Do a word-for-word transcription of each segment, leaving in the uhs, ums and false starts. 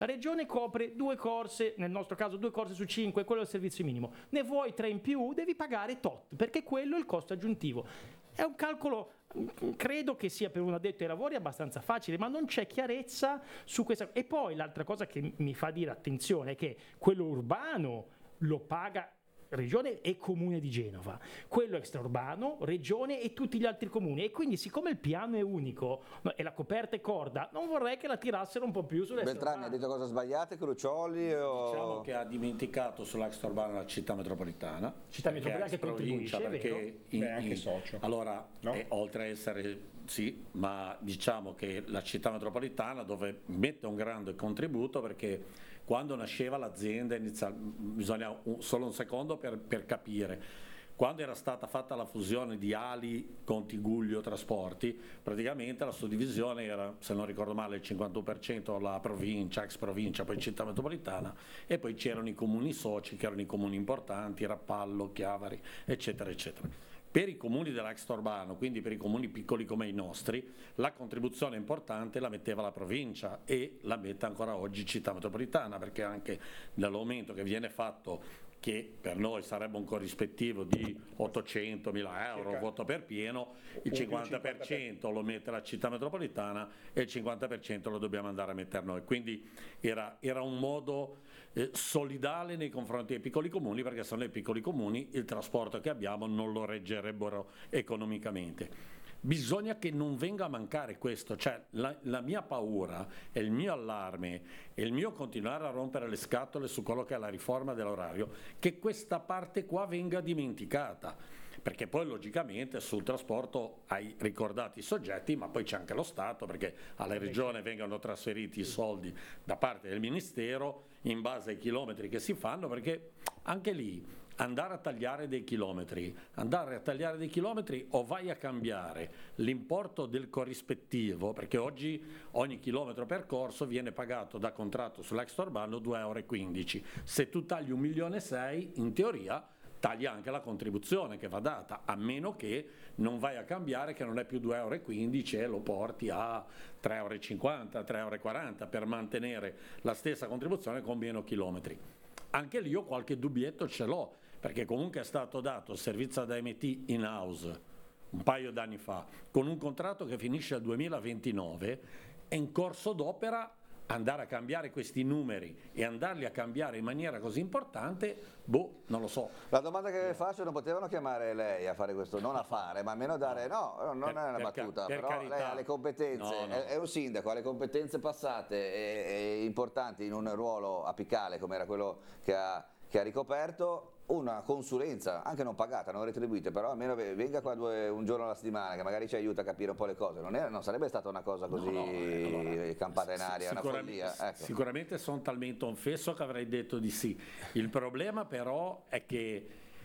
La regione copre due corse, nel nostro caso due corse su cinque, quello è il servizio minimo. Ne vuoi tre in più, devi pagare tot, perché quello è il costo aggiuntivo. È un calcolo, credo che sia per un addetto ai lavori abbastanza facile, ma non c'è chiarezza su questa. E poi l'altra cosa che mi fa dire attenzione è che quello urbano lo paga Regione e Comune di Genova, quello extraurbano, Regione e tutti gli altri comuni, e quindi siccome il piano è unico e la coperta è corda, non vorrei che la tirassero un po' più sull'extraurbano. Beltrami ha detto cose sbagliate, Crucioli? O... Diciamo che ha dimenticato sull'extraurbano la città metropolitana, città metropolitana che contribuisce, perché in, Beh, anche in, socio. allora no? eh, oltre a essere sì, ma diciamo che la città metropolitana dove mette un grande contributo, perché quando nasceva l'azienda inizial, bisogna un, solo un secondo per, per capire. Quando era stata fatta la fusione di Ali con Tigullio Trasporti, praticamente la suddivisione era, se non ricordo male, il cinquantuno per cento la provincia, ex provincia, poi città metropolitana, e poi c'erano i comuni soci, che erano i comuni importanti, Rappallo, Chiavari, eccetera, eccetera. Per i comuni dell'extraurbano, quindi per i comuni piccoli come i nostri, la contribuzione importante la metteva la provincia e la mette ancora oggi città metropolitana, perché anche nell'aumento che viene fatto, che per noi sarebbe un corrispettivo di ottocentomila euro, voto per pieno, il cinquanta per cento lo mette la città metropolitana e il cinquanta per cento lo dobbiamo andare a mettere noi. Quindi era, era un modo eh, solidale nei confronti dei piccoli comuni, perché sono i piccoli comuni, il trasporto che abbiamo non lo reggerebbero economicamente. Bisogna che non venga a mancare questo, cioè la, la mia paura e il mio allarme e il mio continuare a rompere le scatole su quello che è la riforma dell'orario, che questa parte qua venga dimenticata, perché poi logicamente sul trasporto hai ricordato i soggetti, ma poi c'è anche lo Stato, perché alla regione vengono trasferiti i soldi da parte del Ministero in base ai chilometri che si fanno, perché anche lì andare a tagliare dei chilometri, andare a tagliare dei chilometri o vai a cambiare l'importo del corrispettivo, perché oggi ogni chilometro percorso viene pagato da contratto sull'extraurbano due euro e quindici, se tu tagli un milione e sei in teoria tagli anche la contribuzione che va data, a meno che non vai a cambiare che non è più due euro e quindici e lo porti a tre euro e cinquanta, tre euro e quaranta per mantenere la stessa contribuzione con meno chilometri. Anche lì io qualche dubbietto ce l'ho, perché comunque è stato dato il servizio ad A M T in house un paio d'anni fa, con un contratto che finisce al duemilaventinove, e in corso d'opera andare a cambiare questi numeri e andarli a cambiare in maniera così importante, boh, non lo so. La domanda che faccio, non potevano chiamare lei a fare questo, non a fare, ma almeno dare, no, non per, è una per, battuta, per però carità. lei ha le competenze, no, no. È, è un sindaco, ha le competenze passate e, e importanti in un ruolo apicale come era quello che ha, che ha ricoperto, una consulenza, anche non pagata, non retribuita, però almeno venga qua due, un giorno alla settimana, che magari ci aiuta a capire un po' le cose. Non, è, non sarebbe stata una cosa così no, no, allora, campata in aria, una follia. Ecco. Sicuramente sono talmente onfesso che avrei detto di sì. Il problema però è che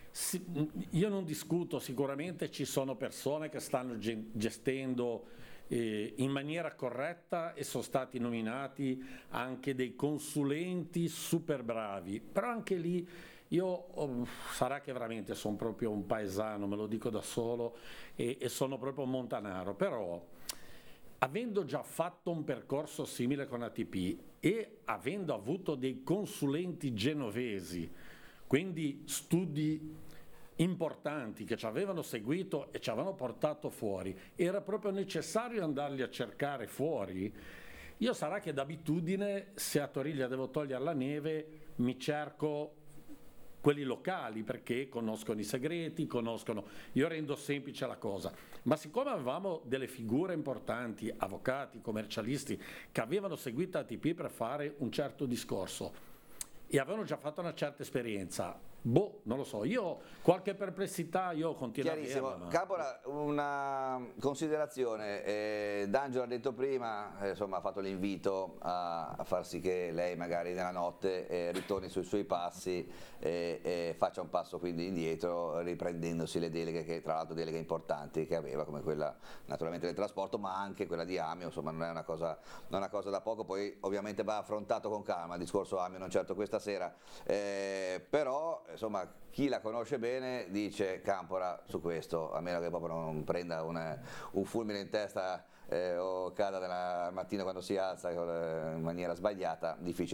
io non discuto, sicuramente ci sono persone che stanno gestendo eh, in maniera corretta e sono stati nominati anche dei consulenti super bravi, però anche lì io oh, sarà che veramente sono proprio un paesano, me lo dico da solo, e, e sono proprio un montanaro, però avendo già fatto un percorso simile con A T P e avendo avuto dei consulenti genovesi, quindi studi importanti che ci avevano seguito e ci avevano portato fuori, era proprio necessario andarli a cercare fuori. Io sarà che d'abitudine, se a Toriglia devo togliere la neve, mi cerco quelli locali, perché conoscono i segreti, conoscono, io rendo semplice la cosa, ma siccome avevamo delle figure importanti, avvocati, commercialisti, che avevano seguito A T P per fare un certo discorso e avevano già fatto una certa esperienza, boh, non lo so, io qualche perplessità io continuo a avere. Ma... Capora, una considerazione, eh, D'Angelo ha detto prima, eh, insomma ha fatto l'invito a, a far sì che lei magari nella notte eh, ritorni sui suoi passi e eh, faccia un passo quindi indietro, riprendendosi le deleghe, che tra l'altro deleghe importanti che aveva, come quella naturalmente del trasporto, ma anche quella di Amio, insomma non è una cosa, non è una cosa da poco, poi ovviamente va affrontato con calma il discorso Amio, non certo questa sera, eh, però insomma chi la conosce bene dice Campora su questo, a meno che proprio non prenda un, un fulmine in testa eh, o cada nella mattina quando si alza in maniera sbagliata, difficile.